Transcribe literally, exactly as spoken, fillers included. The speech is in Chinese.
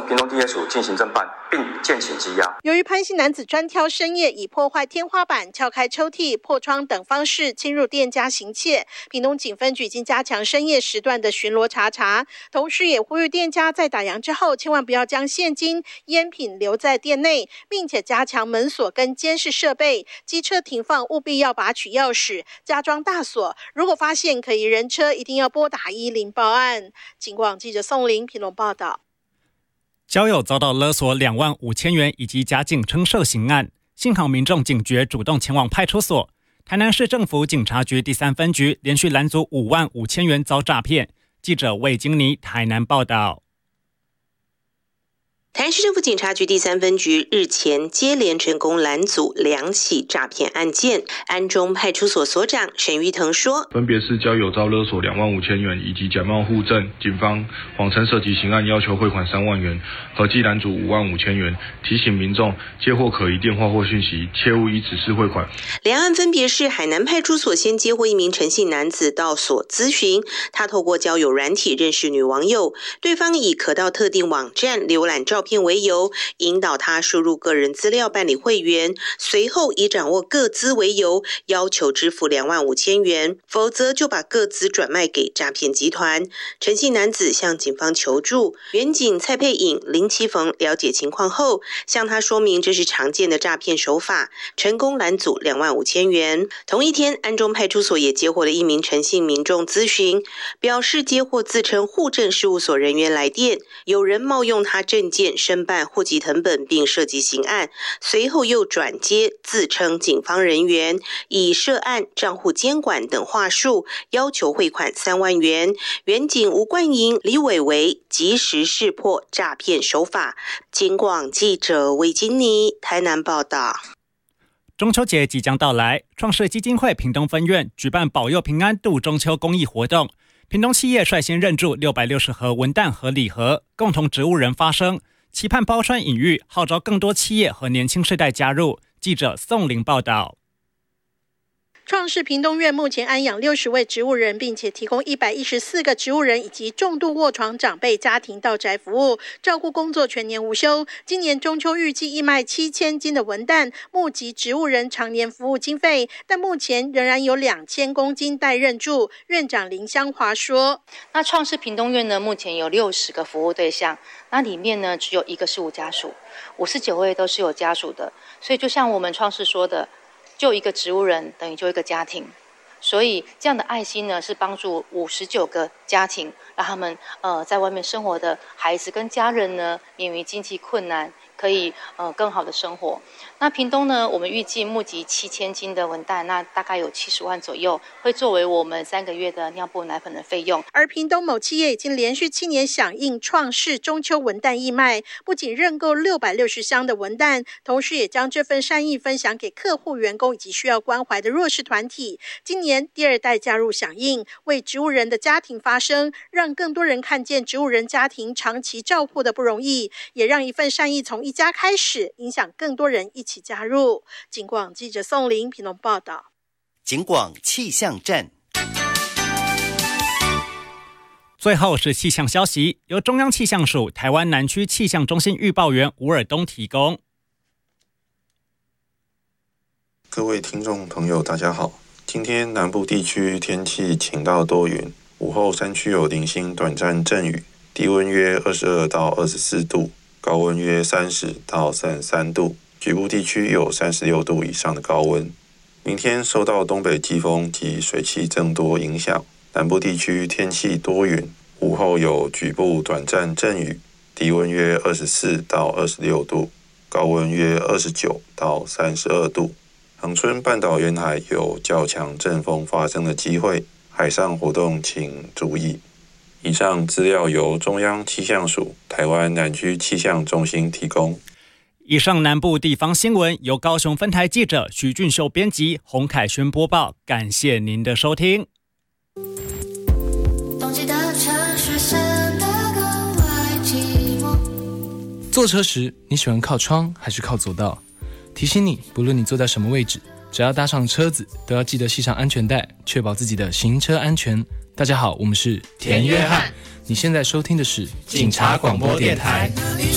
屏东地检署进行侦办，并建请羁押。 由于潘姓男子专挑深夜以破坏天花板、撬开抽屉、破窗等方式侵入店家行窃，屏东警分局已经加强深夜时段的巡逻查查，同时也呼吁店家在打烊之后，千万不要将现金、烟品留在店内，并且加强门锁跟监视设备。机车停放务必要拔取钥匙，加装大锁。如果发现可疑人车，一定要拨打一零报案。警广记者宋玲评论报道。 交友遭到勒索两万五千元以及假警称涉刑案，幸好民众警觉，主动前往派出所。台南市政府警察局第三分局连续拦阻五万五千元遭诈骗。记者魏金妮台南报道。 台南市政府警察局第三分局日前接连成功拦阻两起诈骗案件。安中派出所所长沈玉腾说， 分别是交友遭勒索两万五千元以及假冒户政，警方谎称涉及刑案，要求汇款三万元，合计拦阻五万五千元。提醒民众接获可疑电话或讯息，切勿以指示汇款。 两案分别是海南派出所先接获一名陈姓男子到所咨询，他透过交友软体认识女网友，对方以可到特定网站浏览照片为由，引导他输入个人资料办理会员，随后以掌握个资为由，要求支付两万五千元，否则就把个资转卖给诈骗集团。陈姓男子向警方求助，员警蔡佩颖、林奇逢了解情况后，向他说明这是常见的诈骗手法，成功拦阻两万五千元。同一天，安中派出所也接获了一名陈姓民众咨询，表示接获自称户政事务所人员来电，有人冒用他证件申办户籍誊本并涉及刑案，随后又转接自称警方人员，以涉案、账户监管等话术要求汇款三万元。员警吴冠莹、李伟维及时识破诈骗手法。警广记者魏金妮台南报道。 中秋节即将到来，创世基金会屏东分院举办保佑平安度中秋公益活动。屏东企业率先认助六百六十盒文旦和礼盒，共同植物人发声，期盼包川隐喻，号召更多企业和年轻世代加入。记者宋玲报道。 创世屏东院目前安养六十位植物人，并且提供一百一十四个植物人以及重度卧床长辈家庭到宅服务，照顾工作全年无休。今年中秋预计义卖七千斤的文旦，募集植物人常年服务经费，但目前仍然有两千公斤待认助。院长林香华说：“ 那创世屏东院呢，目前有六十个服务对象，那里面呢只有一个是无家属，五十九位都是有家属的，所以就像我们创世说的。”就一个植物人等于就一个家庭，所以这样的爱心呢，是帮助五十九个家庭，让他们呃在外面生活的孩子跟家人呢，免于经济困难，可以呃更好的生活。那屏东呢，我们预计募集七千斤的文旦，那大概有七十万左右，会作为我们三个月的尿布奶粉的费用。 而屏东某企业已经连续七年响应创世中秋文旦义卖，不仅认购六百六十箱的文旦，同时也将这份善意分享给客户、员工以及需要关怀的弱势团体。今年第二代加入响应，为植物人的家庭发声，让更多人看见植物人家庭长期照护的不容易，也让一份善意从一家开始，影响更多人一起加入。警广记者宋玲屏东报道。 警广气象站。 最后是气象消息，由中央气象署台湾南区气象中心预报员吴尔东提供。 各位听众朋友大家好，今天南部地区天气晴到多云，午后山区有零星短暂阵雨，低温约二十二到二十四度，高温约三十到三十三度，局部地区有三十六度以上的高温。明天受到东北季风及水汽增多影响，南部地区天气多云，午后有局部短暂阵雨，低温约二十四到二十六度，高温约二十九到三十二度。恒春半岛沿海有较强阵风发生的机会，海上活动请注意。以上资料由中央气象署台湾南区气象中心提供。 以上南部地方新闻由高雄分台记者许俊秀编辑，洪凯轩播报，感谢您的收听。 坐车时你喜欢靠窗还是靠走道？提醒你，不论你坐在什么位置，只要搭上车子，都要记得系上安全带，确保自己的行车安全。大家好，我们是田约翰， 你现在收听的是警察广播电台。